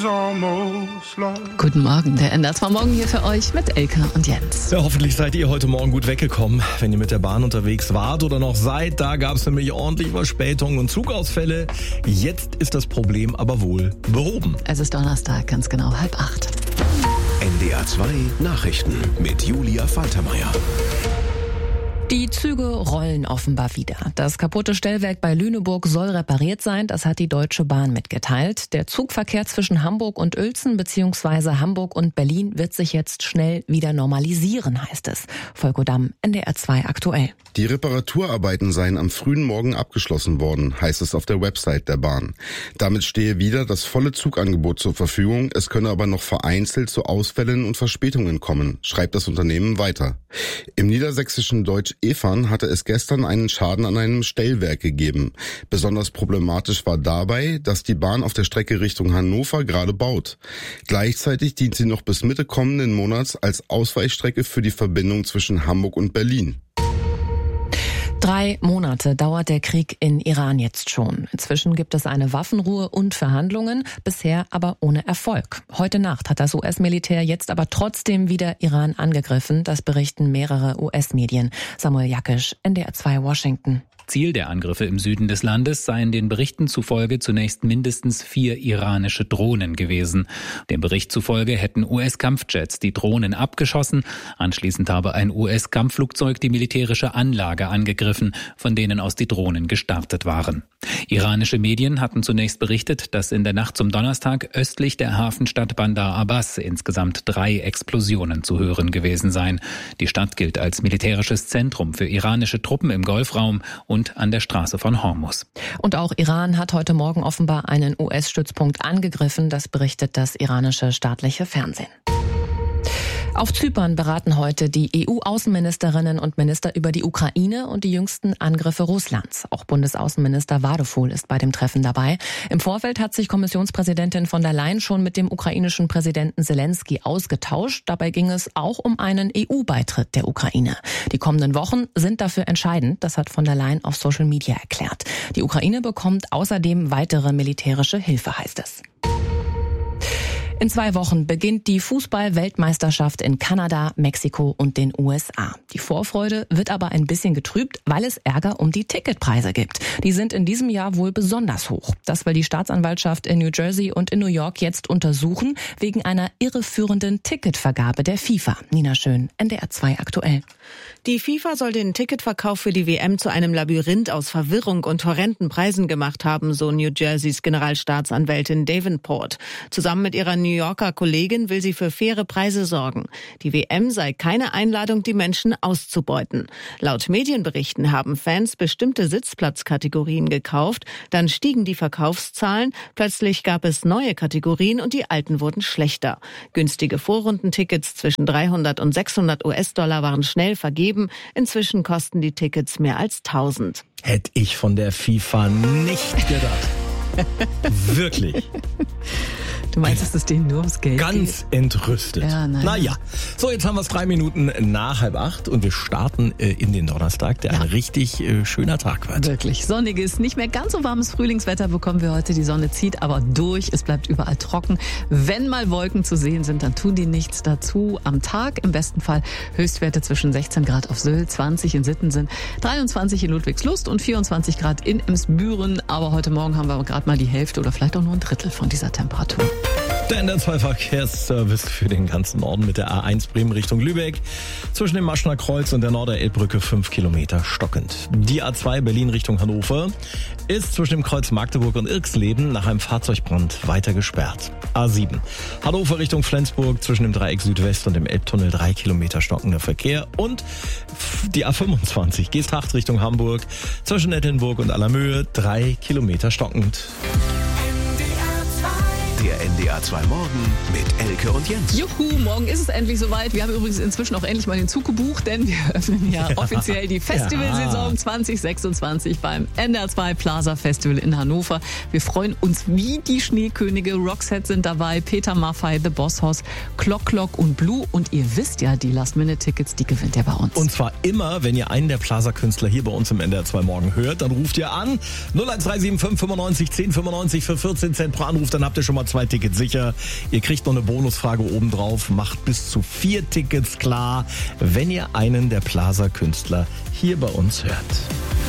Guten Morgen, der NDR 2 Morgen hier für euch mit Elke und Jens. Ja, hoffentlich seid ihr heute Morgen gut weggekommen, wenn ihr mit der Bahn unterwegs wart oder noch seid. Da gab es nämlich ordentlich Verspätungen und Zugausfälle. Jetzt ist das Problem aber wohl behoben. Es ist Donnerstag, ganz genau 7:30. NDR 2 Nachrichten mit Julia Faltermeier. Die Züge rollen offenbar wieder. Das kaputte Stellwerk bei Lüneburg soll repariert sein, das hat die Deutsche Bahn mitgeteilt. Der Zugverkehr zwischen Hamburg und Uelzen bzw. Hamburg und Berlin wird sich jetzt schnell wieder normalisieren, heißt es. Volker Damm, NDR 2 aktuell. Die Reparaturarbeiten seien am frühen Morgen abgeschlossen worden, heißt es auf der Website der Bahn. Damit stehe wieder das volle Zugangebot zur Verfügung, es könne aber noch vereinzelt zu Ausfällen und Verspätungen kommen, schreibt das Unternehmen weiter. Im niedersächsischen Deutsch-Efern hatte es gestern einen Schaden an einem Stellwerk gegeben. Besonders problematisch war dabei, dass die Bahn auf der Strecke Richtung Hannover gerade baut. Gleichzeitig dient sie noch bis Mitte kommenden Monats als Ausweichstrecke für die Verbindung zwischen Hamburg und Berlin. 3 Monate dauert der Krieg in Iran jetzt schon. Inzwischen gibt es eine Waffenruhe und Verhandlungen, bisher aber ohne Erfolg. Heute Nacht hat das US-Militär jetzt aber trotzdem wieder Iran angegriffen. Das berichten mehrere US-Medien. Samuel Jakisch, NDR 2 Washington. Ziel der Angriffe im Süden des Landes seien den Berichten zufolge zunächst mindestens 4 iranische Drohnen gewesen. Dem Bericht zufolge hätten US-Kampfjets die Drohnen abgeschossen. Anschließend habe ein US-Kampfflugzeug die militärische Anlage angegriffen, von denen aus die Drohnen gestartet waren. Iranische Medien hatten zunächst berichtet, dass in der Nacht zum Donnerstag östlich der Hafenstadt Bandar Abbas insgesamt 3 Explosionen zu hören gewesen seien. Die Stadt gilt als militärisches Zentrum für iranische Truppen im Golfraum und an der Straße von Hormuz. Und auch Iran hat heute Morgen offenbar einen US-Stützpunkt angegriffen, das berichtet das iranische staatliche Fernsehen. Auf Zypern beraten heute die EU-Außenministerinnen und Minister über die Ukraine und die jüngsten Angriffe Russlands. Auch Bundesaußenminister Vadefol ist bei dem Treffen dabei. Im Vorfeld hat sich Kommissionspräsidentin von der Leyen schon mit dem ukrainischen Präsidenten Zelensky ausgetauscht. Dabei ging es auch um einen EU-Beitritt der Ukraine. Die kommenden Wochen sind dafür entscheidend, das hat von der Leyen auf Social Media erklärt. Die Ukraine bekommt außerdem weitere militärische Hilfe, heißt es. In 2 Wochen beginnt die Fußball-Weltmeisterschaft in Kanada, Mexiko und den USA. Die Vorfreude wird aber ein bisschen getrübt, weil es Ärger um die Ticketpreise gibt. Die sind in diesem Jahr wohl besonders hoch. Das will die Staatsanwaltschaft in New Jersey und in New York jetzt untersuchen, wegen einer irreführenden Ticketvergabe der FIFA. Nina Schön, NDR 2 aktuell. Die FIFA soll den Ticketverkauf für die WM zu einem Labyrinth aus Verwirrung und horrenden Preisen gemacht haben, so New Jerseys Generalstaatsanwältin Davenport. Zusammen mit ihrer New Yorker Kollegin will sie für faire Preise sorgen. Die WM sei keine Einladung, die Menschen auszubeuten. Laut Medienberichten haben Fans bestimmte Sitzplatzkategorien gekauft, dann stiegen die Verkaufszahlen, plötzlich gab es neue Kategorien und die alten wurden schlechter. Günstige Vorrundentickets zwischen 300 und 600 US-Dollar waren schnell vergeben, inzwischen kosten die Tickets mehr als 1000. Hätte ich von der FIFA nicht gedacht. Wirklich. Du meinst, dass es denen nur ums Geld geht? Ganz entrüstet. Ja, naja, so jetzt haben wir es 3 Minuten nach 7:30 und wir starten in den Donnerstag, der ein richtig schöner Tag wird. Wirklich sonniges, nicht mehr ganz so warmes Frühlingswetter bekommen wir heute. Die Sonne zieht aber durch, es bleibt überall trocken. Wenn mal Wolken zu sehen sind, dann tun die nichts dazu. Am Tag im besten Fall Höchstwerte zwischen 16 Grad auf Sylt, 20 in Sittensen, 23 in Ludwigslust und 24 Grad in Emsbüren. Aber heute Morgen haben wir gerade mal die Hälfte oder vielleicht auch nur ein Drittel von dieser Temperatur. Der NDR 2 Verkehrsservice für den ganzen Norden mit der A1 Bremen Richtung Lübeck. Zwischen dem Maschner Kreuz und der Norderelbbrücke 5 Kilometer stockend. Die A2 Berlin Richtung Hannover ist zwischen dem Kreuz Magdeburg und Irxleben nach einem Fahrzeugbrand weiter gesperrt. A7 Hannover Richtung Flensburg zwischen dem Dreieck Südwest und dem Elbtunnel 3 Kilometer stockender Verkehr. Und die A25 Geesthacht Richtung Hamburg zwischen Nettenburg und Allermöhe 3 Kilometer stockend. Der NDR 2 Morgen mit Elke und Jens. Juhu, morgen ist es endlich soweit. Wir haben übrigens inzwischen auch endlich mal den Zug gebucht, denn wir öffnen ja offiziell die Festivalsaison 2026 beim NDR 2 Plaza Festival in Hannover. Wir freuen uns wie die Schneekönige. Roxette sind dabei, Peter Maffay, The Boss Hoss, Clock und Blue. Und ihr wisst ja, die Last-Minute-Tickets, die gewinnt ihr bei uns. Und zwar immer, wenn ihr einen der Plaza-Künstler hier bei uns im NDR 2 Morgen hört, dann ruft ihr an 01375 95 10 95 für 14 Cent pro Anruf. Dann habt ihr schon mal 2-Ticket sicher. Ihr kriegt noch eine Bonusfrage obendrauf. Macht bis zu 4 Tickets klar, wenn ihr einen der Plaza-Künstler hier bei uns hört.